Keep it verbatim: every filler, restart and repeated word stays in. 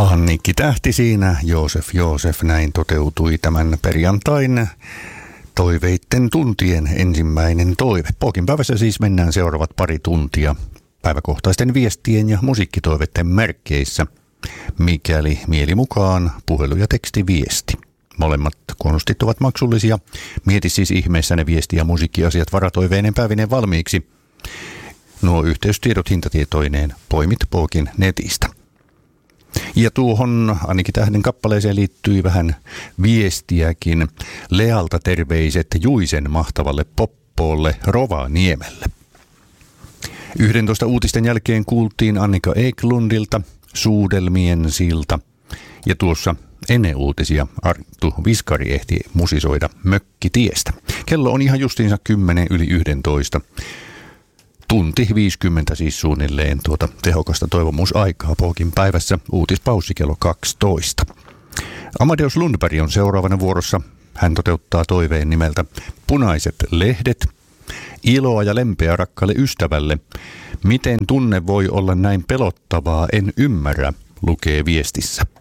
Annikki Tähti siinä, Joosef Joosef, näin toteutui tämän perjantain toiveitten tuntien ensimmäinen toive. Pookin päivässä siis mennään seuraavat pari tuntia päiväkohtaisten viestien ja musiikkitoiveiden merkkeissä, mikäli mieli mukaan puhelu- ja tekstiviesti. Molemmat konstit ovat maksullisia. Mieti siis ihmeessä ne viesti- ja musiikkiasiat varatoiveinen päivinen valmiiksi. Nuo yhteystiedot hintatietoineen poimit Pookin netistä. Ja tuohon Annikki Tähden kappaleeseen liittyi vähän viestiäkin. Lealta terveiset Juisen mahtavalle poppoolle Rovaniemelle. yhdentoista uutisten jälkeen kuultiin Annika Eklundilta Suudelmien silta. Ja tuossa ennen uutisia Arttu Viskari ehti musisoida Mökkitiestä. Kello on ihan justiinsa kymmenen yli yksitoista. Tunti viisikymmentä siis suunnilleen tuota tehokasta toivomusaikaa Pookin päivässä. Uutispaussi kello kaksitoista. Amadeus Lundberg on seuraavana vuorossa. Hän toteuttaa toiveen nimeltä Punaiset lehdet. Iloa ja lempeä rakkaalle ystävälle. Miten tunne voi olla näin pelottavaa, en ymmärrä, lukee viestissä.